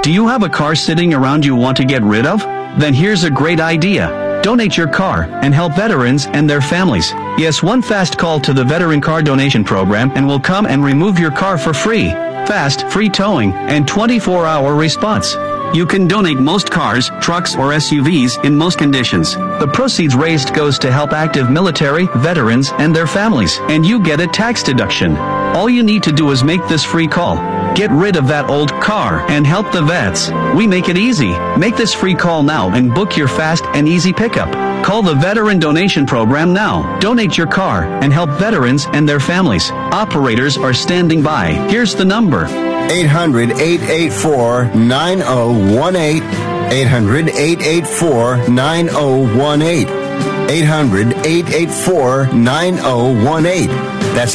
Do you have a car sitting around you want to get rid of? Then here's a great idea. Donate your car and help veterans and their families. Yes, one fast call to the Veteran Car Donation Program and we'll come and remove your car for free. Fast, free towing, and 24-hour response. You can donate most cars, trucks, or SUVs in most conditions. The proceeds raised goes to help active military, veterans, and their families, and you get a tax deduction. All you need to do is make this free call. Get rid of that old car and help the vets. We make it easy. Make this free call now and book your fast and easy pickup. Call the Veteran Donation Program now. Donate your car and help veterans and their families. Operators are standing by. Here's the number. 800-884-9018. 800-884-9018. 800-884-9018. That's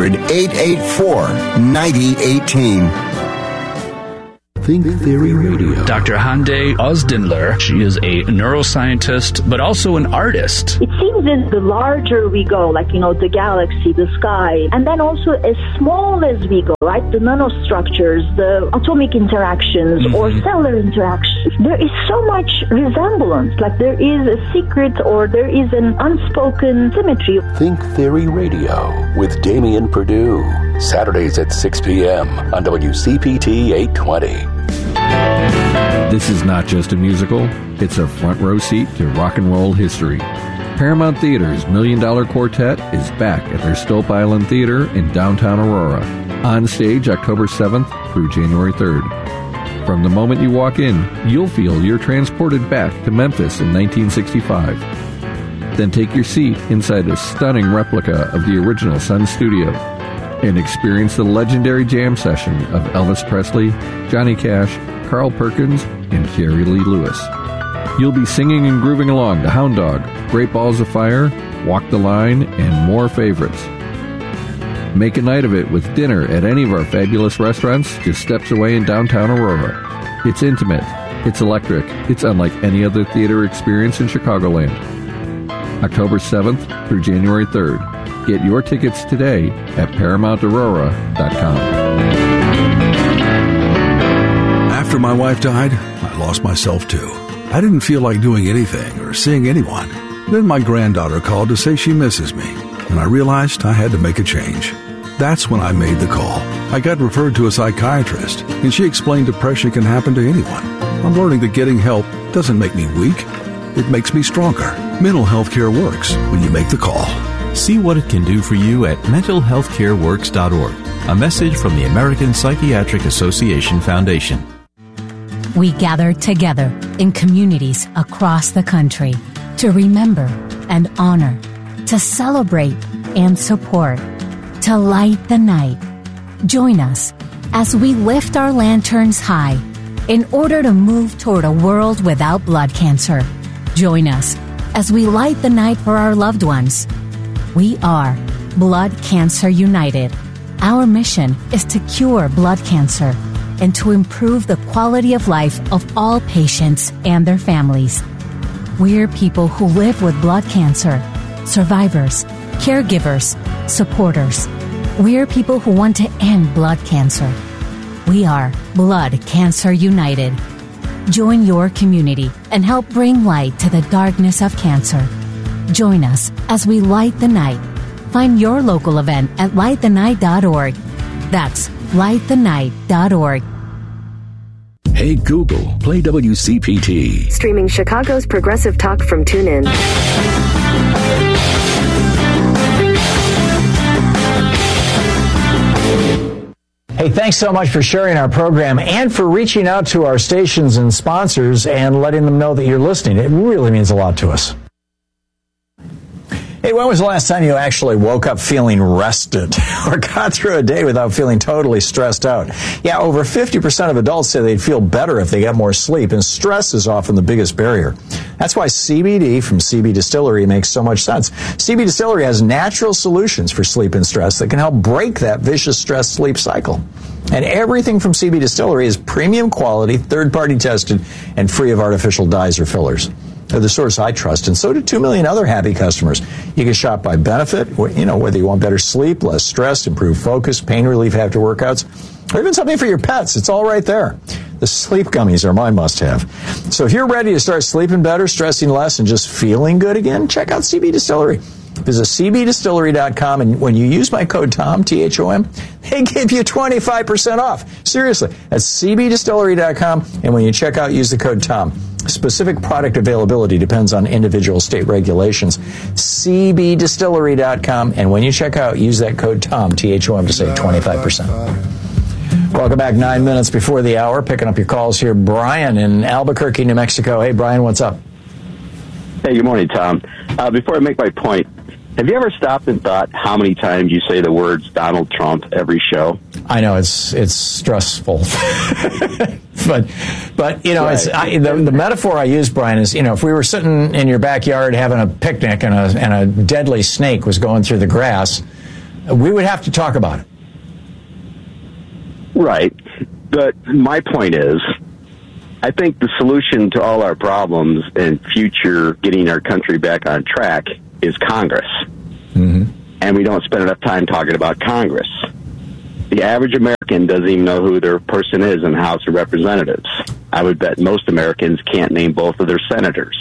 800-884-9018. Think Theory Radio. Dr. Hande Ozdinler, she is a neuroscientist, but also an artist. It seems as the larger we go, like, the galaxy, the sky, and then also as small as we go, right? The nanostructures, the atomic interactions or cellular interactions, there is so much resemblance, like there is a secret or there is an unspoken symmetry. Think Theory Radio with Damian Perdue. Saturdays at 6 p.m. on WCPT 820. This is not just a musical, it's a front row seat to rock and roll history. Paramount Theater's $1 Million Quartet is back at their Stope Island Theater in downtown Aurora. On stage October 7th through January 3rd. From the moment you walk in, you'll feel you're transported back to Memphis in 1965. Then take your seat inside a stunning replica of the original Sun Studio and experience the legendary jam session of Elvis Presley, Johnny Cash, Carl Perkins, and Jerry Lee Lewis. You'll be singing and grooving along to Hound Dog, Great Balls of Fire, Walk the Line, and more favorites. Make a night of it with dinner at any of our fabulous restaurants just steps away in downtown Aurora. It's intimate, it's electric, it's unlike any other theater experience in Chicagoland. October 7th through January 3rd. Get your tickets today at ParamountAurora.com. After my wife died, I lost myself too. I didn't feel like doing anything or seeing anyone. Then my granddaughter called to say she misses me, and I realized I had to make a change. That's when I made the call. I got referred to a psychiatrist, and she explained depression can happen to anyone. I'm learning that getting help doesn't make me weak. It makes me stronger. Mental health care works when you make the call. See what it can do for you at mentalhealthcareworks.org. A message from the American Psychiatric Association Foundation. We gather together in communities across the country to remember and honor, to celebrate and support, to light the night. Join us as we lift our lanterns high in order to move toward a world without blood cancer. Join us as we light the night for our loved ones. We are Blood Cancer United. Our mission is to cure blood cancer and to improve the quality of life of all patients and their families. We're people who live with blood cancer, survivors, caregivers, supporters. We're people who want to end blood cancer. We are Blood Cancer United. Join your community and help bring light to the darkness of cancer. Join us as we light the night. Find your local event at lightthenight.org. That's lightthenight.org. Hey Google, play WCPT. Streaming Chicago's progressive talk from TuneIn. Hey, thanks so much for sharing our program and for reaching out to our stations and sponsors and letting them know that you're listening. It really means a lot to us. Hey, when was the last time you actually woke up feeling rested or got through a day without feeling totally stressed out? Yeah, over 50% of adults say they'd feel better if they got more sleep, and stress is often the biggest barrier. That's why CBD from CB Distillery makes so much sense. CB Distillery has natural solutions for sleep and stress that can help break that vicious stress sleep cycle. And everything from CB Distillery is premium quality, third-party tested, and free of artificial dyes or fillers. They're the source I trust, and so do 2 million other happy customers. You can shop by benefit, whether you want better sleep, less stress, improved focus, pain relief after workouts, or even something for your pets. It's all right there. The sleep gummies are my must-have. So if you're ready to start sleeping better, stressing less, and just feeling good again, check out CB Distillery. Visit cbdistillery.com, and when you use my code TOM, T-H-O-M, they give you 25% off. Seriously, that's cbdistillery.com, and when you check out, use the code TOM. Specific product availability depends on individual state regulations. cbdistillery.com, and when you check out, use that code TOM, T-H-O-M, to save 25%. Welcome back 9 minutes before the hour. Picking up your calls here. Brian in Albuquerque, New Mexico. Hey, Brian, what's up? Hey, good morning, Tom. Before I make my point, have you ever stopped and thought how many times you say the words Donald Trump every show? I know it's stressful, but you know, right. The metaphor I use, Brian, is, you know, if we were sitting in your backyard having a picnic and a deadly snake was going through the grass, we would have to talk about it. Right, but my point is, I think the solution to all our problems and future getting our country back on track is Congress. Mm-hmm. And we don't spend enough time talking about Congress. The average American doesn't even know who their person is in the House of Representatives. I would bet most Americans can't name both of their senators.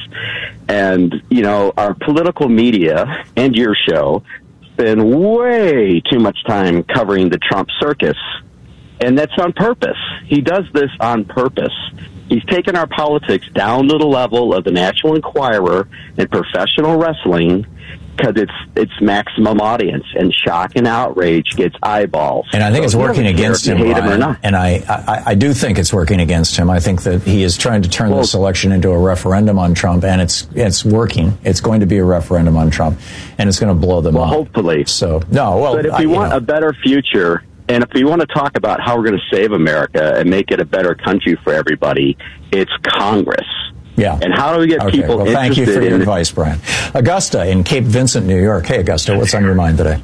And, you know, our political media and your show spend way too much time covering the Trump circus. And that's on purpose. He does this on purpose. He's taken our politics down to the level of the National Enquirer and professional wrestling because it's maximum audience, and shock and outrage gets eyeballs. And I think it's working against him, Brian. And I do think it's working against him. I think that he is trying to turn this election into a referendum on Trump, and it's working. It's going to be a referendum on Trump, and it's going to blow them up. Hopefully. So, no, well, but if we want a better future, and if we want to talk about how we're going to save America and make it a better country for everybody, it's Congress. Yeah. And how do we get people interested in... Thank you for your advice, Brian. Augusta in Cape Vincent, New York. Hey, Augusta, what's on your mind today?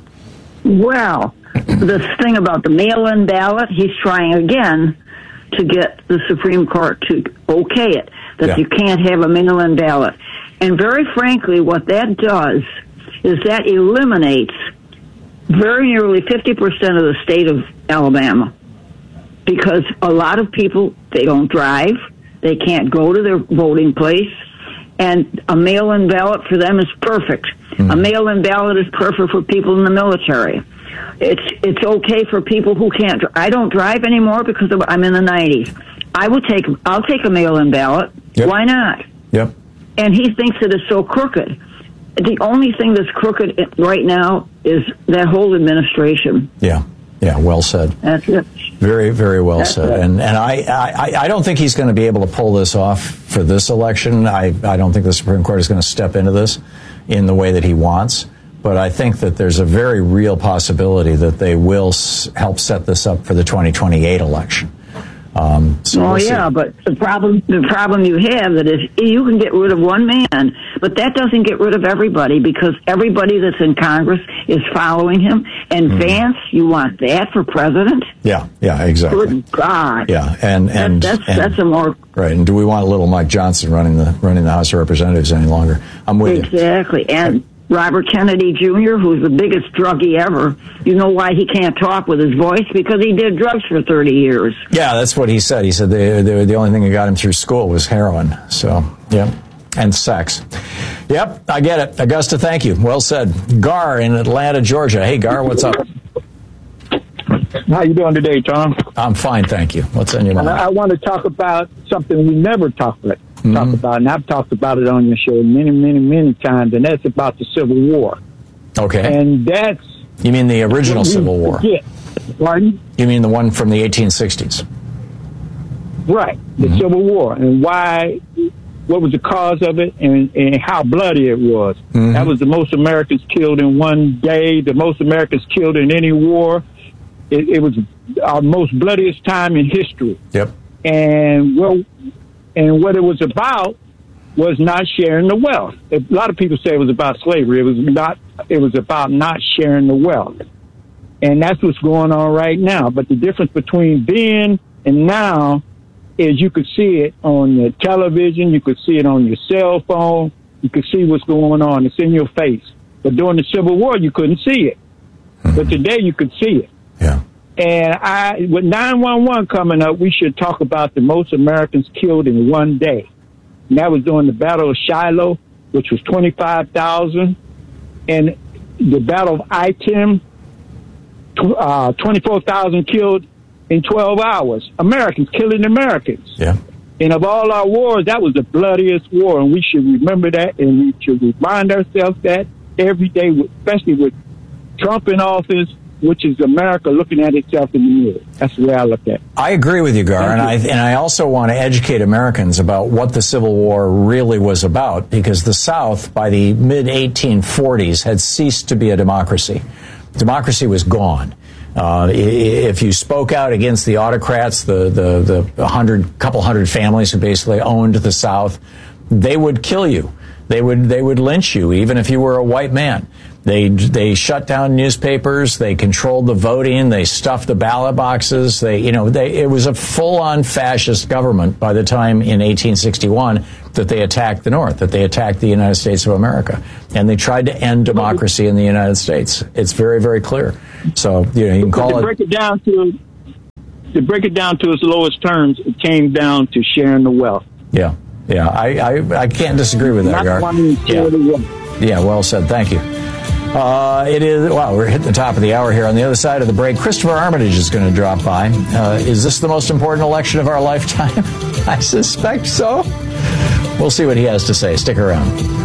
Well, this thing about the mail-in ballot, he's trying again to get the Supreme Court to okay it, that you can't have a mail-in ballot. And very frankly, what that does is that eliminates very nearly 50% of the state of Alabama, because a lot of people, they don't drive, they can't go to their voting place, and a mail-in ballot for them is perfect. Mm-hmm. A mail-in ballot is perfect for people in the military. It's okay for people who can't. I don't drive anymore because I'm in the 90s. I'll take a mail-in ballot. Yep. Why not? Yep. And he thinks that it's so crooked. The only thing that's crooked right now is that whole administration. Yeah, well said. That's it. Very, very well said. And I don't think he's going to be able to pull this off for this election. I don't think the Supreme Court is going to step into this in the way that he wants. But I think that there's a very real possibility that they will help set this up for the 2028 election. We'll see. But the problem you have that is you can get rid of one man, but that doesn't get rid of everybody, because everybody that's in Congress is following him. And Vance, you want that for president? Yeah, exactly. Good God. Yeah, and that's a more right. And do we want little Mike Johnson running the House of Representatives any longer? I'm with you. Exactly. And Robert Kennedy Jr., who's the biggest druggie ever, you know why he can't talk with his voice? Because he did drugs for 30 years. Yeah, that's what he said. He said the only thing that got him through school was heroin. So, yeah, and sex. Yep, I get it. Augusta, thank you. Well said. Gar in Atlanta, Georgia. Hey, Gar, what's up? How you doing today, Tom? I'm fine, thank you. What's on your mind? I want to talk about something we never talk about, and I've talked about it on your show many, many, many times, and that's about the Civil War. Okay. And that's... You mean the original Civil War? Yeah. Pardon? You mean the one from the 1860s? Right. The Civil War. And why... What was the cause of it, and how bloody it was. That was the most Americans killed in one day, the most Americans killed in any war. It was our most bloodiest time in history. Yep. And what it was about was not sharing the wealth. A lot of people say it was about slavery. It was not. It was about not sharing the wealth. And that's what's going on right now. But the difference between then and now is you could see it on your television, you could see it on your cell phone, you could see what's going on. It's in your face. But during the Civil War, you couldn't see it. But today, you could see it. Yeah. And with 9/11 coming up, we should talk about the most Americans killed in one day. And that was during the Battle of Shiloh, which was 25,000. And the Battle of Item, 24,000 killed in 12 hours. Americans killing Americans. Yeah. And of all our wars, that was the bloodiest war. And we should remember that, and we should remind ourselves that every day, especially with Trump in office, which is America looking at itself in the mirror. That's the way I look at it. I agree with you, Gar, and I also want to educate Americans about what the Civil War really was about, because the South, by the mid-1840s, had ceased to be a democracy. Democracy was gone. If you spoke out against the autocrats, the couple hundred families who basically owned the South, they would kill you. They would lynch you, even if you were a white man. They shut down newspapers. They controlled the voting. They stuffed the ballot boxes. It was a full-on fascist government by the time in 1861 that they attacked the North, that they attacked the United States of America, and they tried to end democracy in the United States. It's very, very clear. So you can call it. To break it down to its lowest terms, it came down to sharing the wealth. Yeah. I can't disagree with that, Gar. Yeah, well said. Thank you. It is, we're hitting the top of the hour here. On the other side of the break, Christopher Armitage is going to drop by. Is this the most important election of our lifetime? I suspect so. We'll see what he has to say. Stick around.